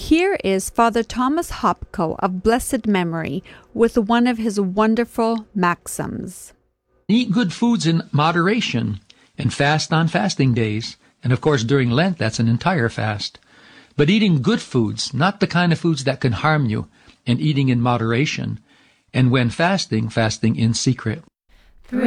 Here is Father Thomas Hopko of blessed memory with one of his wonderful maxims. Eat good foods in moderation and fast on fasting days. And of course, during Lent, that's an entire fast. But eating good foods, not the kind of foods that can harm you, and eating in moderation. And when fasting, fasting in secret.